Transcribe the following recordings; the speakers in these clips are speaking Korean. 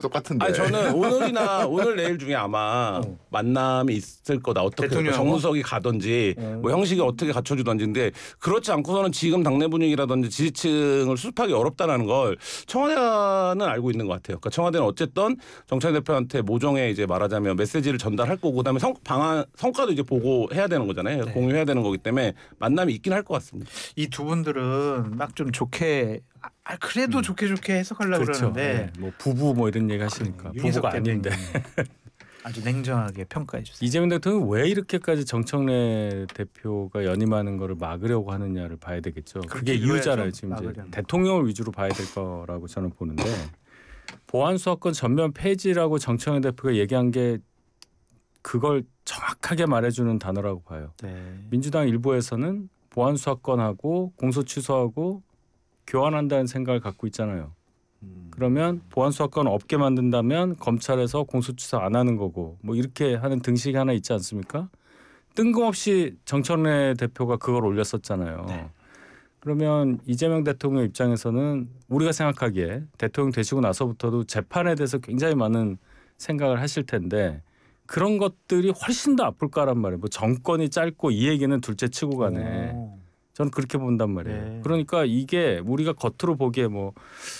똑같은데. 아니 저는 오늘 내일 중에 아마 만남이 있을 거다. 어떻게 정무석이 가든지 뭐 형식이 어떻게 갖춰주던지인데 그렇지 않고서는 지금 당내 분위기라든지 지지층을 수습하기 어렵다라는 걸 청와대는 알고 있는 것 같아요. 그러니까 청와대는 어쨌든 정찬희 대표한테 모종의 이제 말하자면 메시지를 전달할 거고 그다음에 성과도 이제 보고 해야 되는 거잖아요. 네. 공유해야 되는 거기 때문에 만남이 있긴 할 것 같습니다. 이 두 분들은 막 좀 좋게 그래도 좋게 해석하려고 그렇죠. 그러는데 네. 뭐 부부 뭐 이런 얘기 하시니까 부부가 아닌데 아주 냉정하게 평가해 주세요. 이재명 대통령이 왜 이렇게까지 정청래 대표가 연임하는 거를 막으려고 하느냐를 봐야 되겠죠. 그게 이유잖아요. 지금 이제 대통령을 위주로 봐야 될 거라고 저는 보는데 보안수사권 전면 폐지라고 정청래 대표가 얘기한 게 그걸 정확하게 말해주는 단어라고 봐요. 네. 민주당 일부에서는 보안수사권하고 공소취소하고 교환한다는 생각을 갖고 있잖아요. 그러면 보안수사권 없게 만든다면 검찰에서 공소취소 안 하는 거고 뭐 이렇게 하는 등식이 하나 있지 않습니까? 뜬금없이 정청래 대표가 그걸 올렸었잖아요. 네. 그러면 이재명 대통령 입장에서는 우리가 생각하기에 대통령 되시고 나서부터도 재판에 대해서 굉장히 많은 생각을 하실 텐데 그런 것들이 훨씬 더 아플까란 말이에요. 뭐 정권이 짧고 이 얘기는 둘째 치고 가네. 저는 그렇게 본단 말이에요. 네. 그러니까 이게 우리가 겉으로 보기에 뭐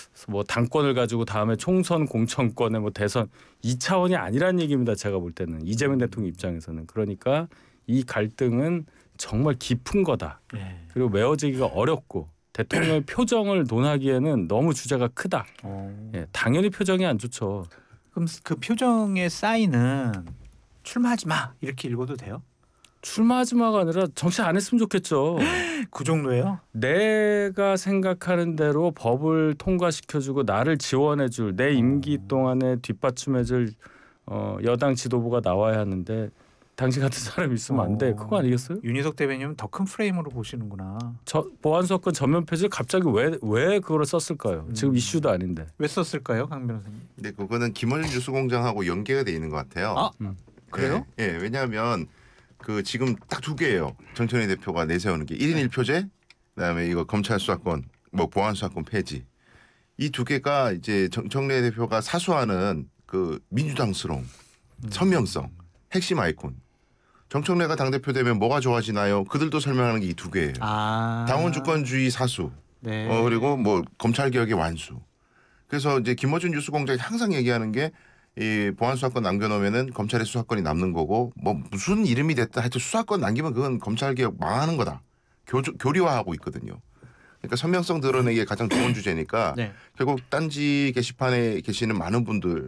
당권을 가지고 다음에 총선 공천권에 뭐 대선 2차원이 아니란 얘기입니다. 제가 볼 때는 이재명 대통령 입장에서는. 그러니까 이 갈등은 정말 깊은 거다. 네. 그리고 메워지기가 어렵고 대통령의 표정을 논하기에는 너무 주제가 크다. 예, 당연히 표정이 안 좋죠. 그럼 그 표정의 사인은 출마하지 마 이렇게 읽어도 돼요? 출마하지 마가 아니라 정치 안 했으면 좋겠죠. 그 정도예요? 내가 생각하는 대로 법을 통과시켜주고 나를 지원해줄 내 임기 동안에 뒷받침해줄 여당 지도부가 나와야 하는데 당신 같은 사람이 있으면 안 돼. 그거 아니겠어요? 윤희석 대변인은 더 큰 프레임으로 보시는구나. 보안수사권 전면 폐지 갑자기 왜 그걸 썼을까요? 지금 이슈도 아닌데. 왜 썼을까요, 강 변호사님? 네, 그거는 김어준 뉴스공장하고 연계가 돼 있는 것 같아요. 그래요? 네, 왜냐하면 그 지금 딱 두 개예요. 정청래 대표가 내세우는 게 1인 1표제, 그다음에 이거 검찰 수사권, 뭐 보안 수사권 폐지. 이 두 개가 이제 정청래 대표가 사수하는 그 민주당스러움, 선명성, 핵심 아이콘. 정청래가 당대표 되면 뭐가 좋아지나요? 그들도 설명하는 게 이 두 개예요. 당원 주권주의 사수, 네. 그리고 뭐 검찰 개혁의 완수. 그래서 이제 김어준 뉴스공장이 항상 얘기하는 게 이 보안 수사권 남겨놓으면은 검찰의 수사권이 남는 거고 뭐 무슨 이름이 됐다 하여튼 수사권 남기면 그건 검찰 개혁 망하는 거다. 교리화하고 있거든요. 그러니까 선명성 드러내기에 가장 좋은 주제니까 네. 결국 딴지 게시판에 계시는 많은 분들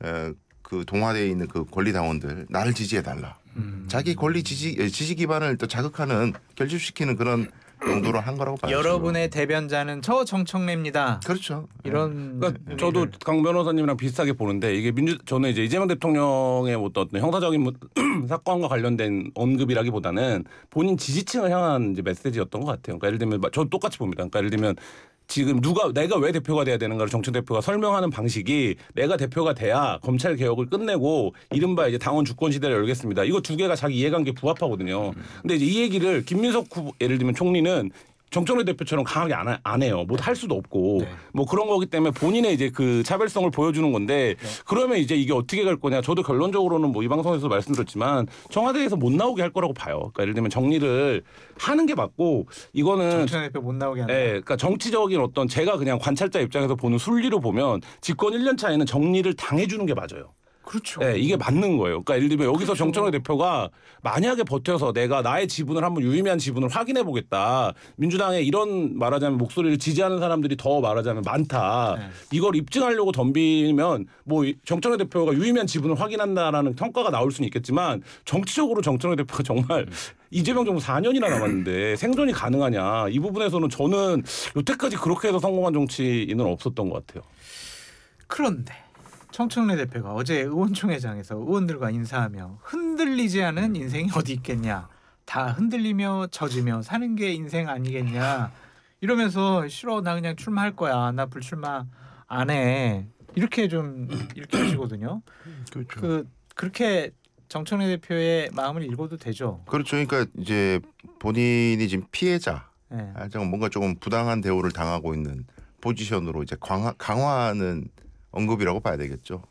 그 동화되어 있는 그 권리 당원들 나를 지지해달라. 자기 권리 지지 기반을 또 자극하는 결집시키는 그런 용도로 한 거라고 봐요. 여러분의 대변자는 저 정청래입니다. 그렇죠. 이런. 그러니까 저도 강 변호사님이랑 비슷하게 보는데 이게 저는 이제 이재명 대통령의 어떤 형사적인 사건과 관련된 언급이라기보다는 본인 지지층을 향한 이제 메시지였던 것 같아요. 그러니까 예를 들면 저 똑같이 봅니다. 그러니까 예를 들면 지금 내가 왜 대표가 돼야 되는가를 정청 대표가 설명하는 방식이 내가 대표가 돼야 검찰 개혁을 끝내고 이른바 이제 당원 주권 시대를 열겠습니다. 이거 두 개가 자기 이해관계에 부합하거든요. 근데 이제 이 얘기를 김민석 후보 예를 들면 총리는 정청래 대표처럼 강하게 안 해요. 뭐 할 수도 없고 네. 뭐 그런 거기 때문에 본인의 이제 그 차별성을 보여주는 건데 네. 그러면 이제 이게 어떻게 갈 거냐. 저도 결론적으로는 뭐 이 방송에서 말씀드렸지만 청와대에서 못 나오게 할 거라고 봐요. 그러니까 예를 들면 정리를 하는 게 맞고 이거는 정청래 대표 못 나오게 한다. 네, 그러니까 정치적인 어떤 제가 그냥 관찰자 입장에서 보는 순리로 보면 집권 1년 차에는 정리를 당해주는 게 맞아요. 그렇죠. 네, 이게 맞는 거예요. 그러니까 예를 들면 여기서 그렇죠. 정청래 대표가 만약에 버텨서 내가 나의 지분을 한번 유의미한 지분을 확인해 보겠다. 민주당의 이런 말하자면 목소리를 지지하는 사람들이 더 말하자면 많다. 네. 이걸 입증하려고 덤비면 뭐 정청래 대표가 유의미한 지분을 확인한다라는 평가가 나올 수는 있겠지만 정치적으로 정청래 대표가 정말 이재명 정부 4년이나 남았는데 생존이 가능하냐. 이 부분에서는 저는 여태까지 그렇게 해서 성공한 정치인은 없었던 것 같아요. 그런데 정청래 대표가 어제 의원총회장에서 의원들과 인사하며 흔들리지 않은 인생이 어디 있겠냐. 다 흔들리며 젖으며 사는 게 인생 아니겠냐. 이러면서 싫어 나 그냥 출마할 거야. 나 불출마 안 해. 이렇게 좀 이렇게 하시거든요. 그렇죠. 그렇게 정청래 대표의 마음을 읽어도 되죠. 그렇죠. 그러니까 이제 본인이 지금 피해자, 뭔가 조금 부당한 대우를 당하고 있는 포지션으로 이제 강화하는 언급이라고 봐야 되겠죠.